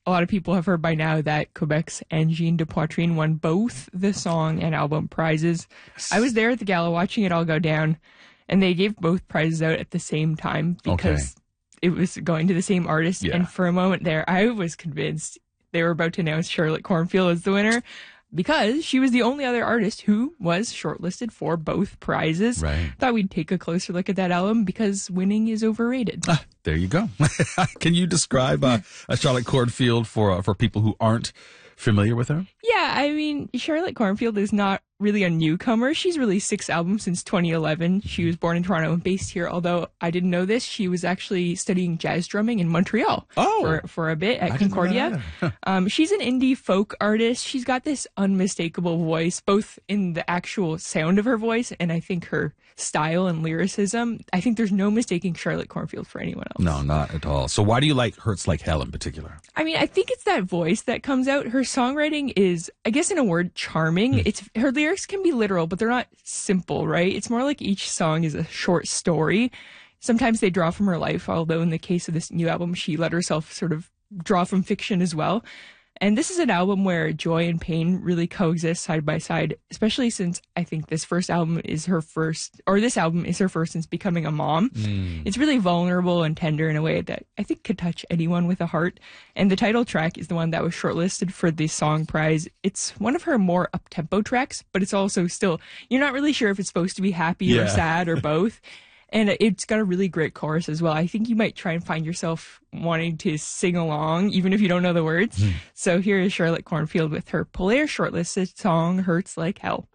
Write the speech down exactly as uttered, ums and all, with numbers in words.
a lot of people have heard by now that Quebec's Angine de Poitrine won both the song and album prizes. I was there at the gala watching it all go down, and they gave both prizes out at the same time because okay. it was going to the same artist. Yeah. And for a moment there, I was convinced they were about to announce Charlotte Cornfield as the winner, because she was the only other artist who was shortlisted for both prizes. Right. Thought we'd take a closer look at that album because winning is overrated. Ah, there you go. Can you describe uh, a Charlotte Cornfield for uh, for people who aren't familiar with her? Yeah, I mean, Charlotte Cornfield is not really a newcomer. She's released six albums since twenty eleven. She was born in Toronto and based here, although I didn't know this. She was actually studying jazz drumming in Montreal oh, for, for a bit at I Concordia. um, she's an indie folk artist. She's got this unmistakable voice, both in the actual sound of her voice and I think her style and lyricism. I think there's no mistaking Charlotte Cornfield for anyone else. No, not at all. So why do you like Hurts Like Hell in particular? I mean, I think it's that voice that comes out. Her songwriting is, I guess in a word, charming. Mm. It's her lyrics can be literal, but they're not simple, right? It's more like each song is a short story. Sometimes they draw from her life, although in the case of this new album, she let herself sort of draw from fiction as well. And this is an album where joy and pain really coexist side by side, especially since I think this first album is her first, or this album is her first since becoming a mom. Mm. It's really vulnerable and tender in a way that I think could touch anyone with a heart. And the title track is the one that was shortlisted for the song prize. It's one of her more up-tempo tracks, but it's also still, you're not really sure if it's supposed to be happy yeah. or sad or both. And it's got a really great chorus as well. I think you might try and find yourself wanting to sing along, even if you don't know the words. Mm. So here is Charlotte Cornfield with her Polaire shortlisted song, Hurts Like Hell.